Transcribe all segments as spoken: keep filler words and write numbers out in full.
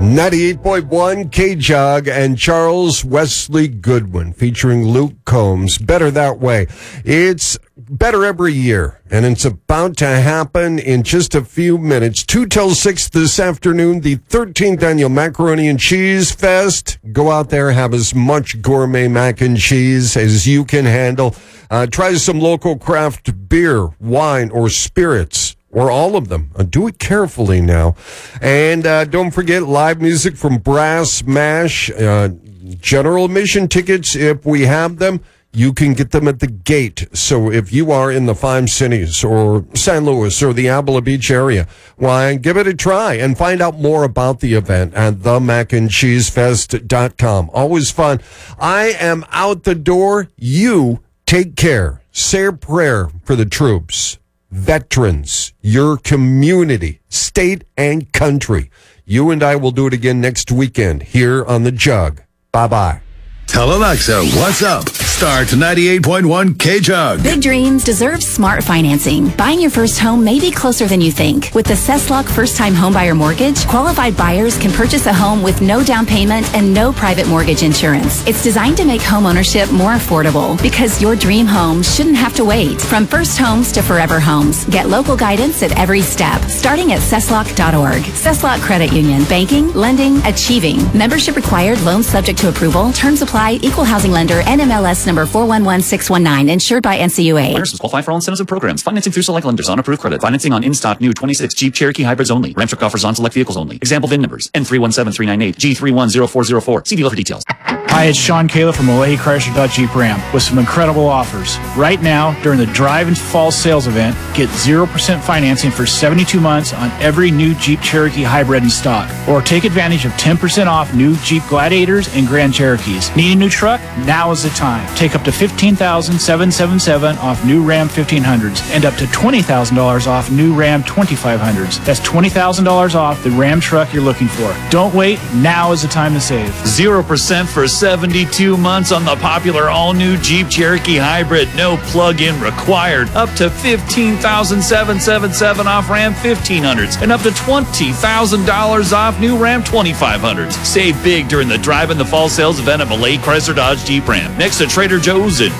ninety-eight point one K-Jog and Charles Wesley Goodwin featuring Luke Combs. Better That Way. It's better every year, and it's about to happen in just a few minutes. two till six this afternoon, the thirteenth Annual Macaroni and Cheese Fest. Go out there, have as much gourmet mac and cheese as you can handle. Uh, try some local craft beer, wine, or spirits. Or all of them. Uh, do it carefully now. And uh, don't forget live music from Brass Mash. Uh, general admission tickets, if we have them, you can get them at the gate. So if you are in the Five Cities or San Luis or the Abela Beach area, why, give it a try and find out more about the event at the mac and cheese fest dot com. Always fun. I am out the door. You take care. Say a prayer for the troops. Veterans, your community, state, and country. You and I will do it again next weekend here on The Jug. Bye-bye. Tell Alexa, what's up? Start ninety-eight point one K-Jug. Big dreams deserve smart financing. Buying your first home may be closer than you think. With the Cesslock First-Time Homebuyer Mortgage, qualified buyers can purchase a home with no down payment and no private mortgage insurance. It's designed to make home ownership more affordable because your dream home shouldn't have to wait. From first homes to forever homes, get local guidance at every step, starting at Cesslock dot org. Cesslock Credit Union. Banking, lending, achieving. Membership required. Loans subject to approval. Terms apply. Equal housing lender. N M L S number four one one six one nine. Insured by N C U A. Lenders qualify for all incentives and programs. Financing through select lenders on approved credit. Financing on in-stock new twenty-six Jeep Cherokee hybrids only. Ram truck offers on select vehicles only. Example V I N numbers. N three one seven three nine eight, G three one zero four zero four. See dealer for details. Hi, it's Sean Kayla from Oahe Chrysler Dodge Jeep Ram with some incredible offers. Right now, during the Drive and Fall sales event, get zero percent financing for seventy-two months on every new Jeep Cherokee hybrid in stock. Or take advantage of ten percent off new Jeep Gladiators and Grand Cherokees. Need a new truck? Now is the time. Take up to fifteen thousand seven hundred seventy-seven dollars off new Ram fifteen hundreds and up to twenty thousand dollars off new Ram twenty-five hundreds. That's twenty thousand dollars off the Ram truck you're looking for. Don't wait. Now is the time to save. zero percent for seventy-two months on the popular all-new Jeep Cherokee Hybrid. No plug-in required. Up to fifteen thousand seven hundred seventy-seven dollars off Ram fifteen hundreds and up to twenty thousand dollars off new Ram twenty-five hundreds. Save big during the Drive in the Fall sales event at Oahe Chrysler Dodge Jeep Ram. Next to Trader Joe's in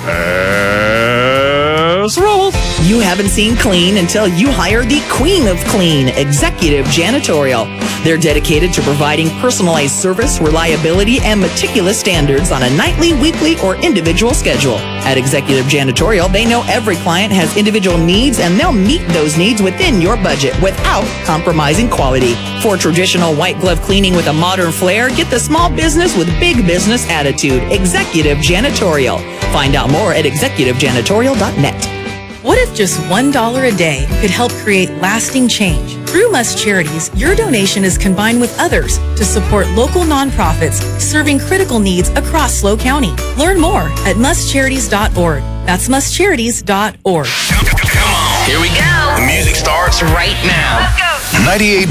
Pass Roll. You haven't seen clean until you hire the Queen of Clean, Executive Janitorial. They're dedicated to providing personalized service, reliability, and meticulous standards on a nightly, weekly, or individual schedule. At Executive Janitorial, they know every client has individual needs, and they'll meet those needs within your budget without compromising quality. For traditional white glove cleaning with a modern flair, get the small business with big business attitude. Executive Janitorial. Find out more at executive janitorial dot net. What if just one dollar a day could help create lasting change? Through Must Charities, your donation is combined with others to support local nonprofits serving critical needs across SLO County. Learn more at must charities dot org. That's must charities dot org. Come on. Here we go. The music starts right now. Let's go. ninety-eight